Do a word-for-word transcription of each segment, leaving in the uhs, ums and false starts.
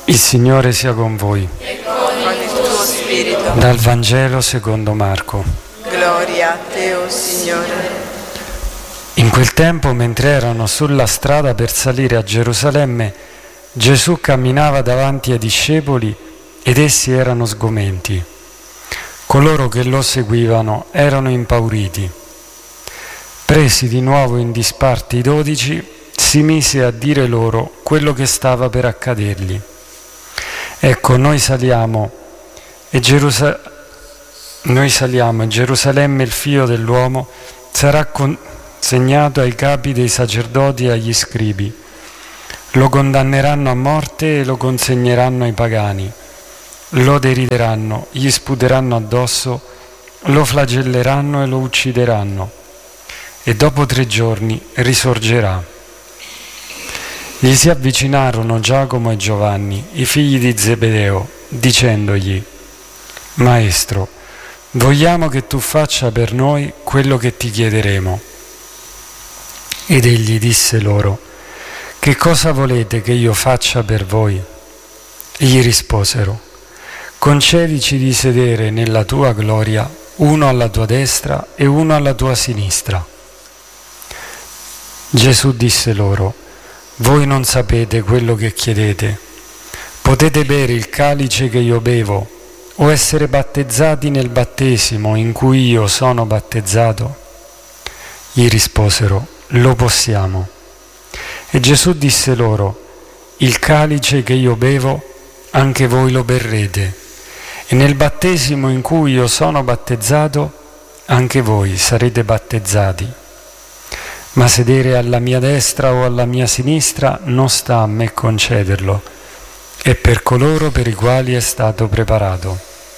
Il Signore sia con voi. E con il tuo spirito. Dal Vangelo secondo Marco. Gloria a te, o Signore. In quel tempo, mentre erano sulla strada per salire a Gerusalemme, Gesù camminava davanti ai discepoli ed essi erano sgomenti. Coloro che lo seguivano erano impauriti. Presi di nuovo in disparte i dodici, si mise a dire loro quello che stava per accadergli. Ecco, noi saliamo e Gerusal- noi saliamo e Gerusalemme, il figlio dell'uomo, sarà consegnato ai capi dei sacerdoti e agli scribi. Lo condanneranno a morte e lo consegneranno ai pagani. Lo derideranno, gli sputeranno addosso, lo flagelleranno e lo uccideranno. E dopo tre giorni risorgerà. Gli si avvicinarono Giacomo e Giovanni, i figli di Zebedeo, dicendogli: Maestro, vogliamo che tu faccia per noi quello che ti chiederemo. Ed egli disse loro: Che cosa volete che io faccia per voi? E gli risposero: Concedici di sedere nella tua gloria, uno alla tua destra e uno alla tua sinistra. Gesù disse loro: Voi non sapete quello che chiedete. Potete bere il calice che io bevo o essere battezzati nel battesimo in cui io sono battezzato? Gli risposero: Lo possiamo. E Gesù disse loro: Il calice che io bevo, anche voi lo berrete, e nel battesimo in cui io sono battezzato, anche voi sarete battezzati. Ma sedere alla mia destra o alla mia sinistra non sta a me concederlo, è per coloro per i quali è stato preparato.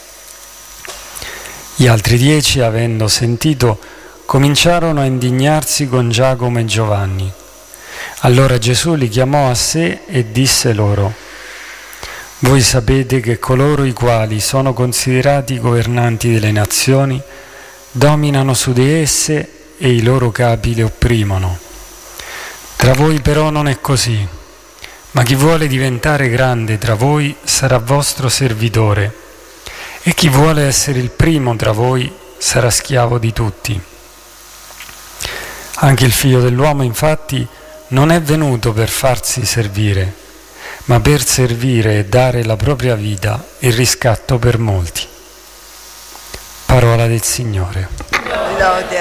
Gli altri dieci, avendo sentito, cominciarono a indignarsi con Giacomo e Giovanni. Allora Gesù li chiamò a sé e disse loro: Voi sapete che coloro i quali sono considerati governanti delle nazioni dominano su di esse e i loro capi le opprimono. Tra voi però non è così, ma chi vuole diventare grande tra voi sarà vostro servitore, e chi vuole essere il primo tra voi sarà schiavo di tutti. Anche il Figlio dell'uomo, infatti, non è venuto per farsi servire, ma per servire e dare la propria vita in riscatto per molti. Parola del Signore. Lode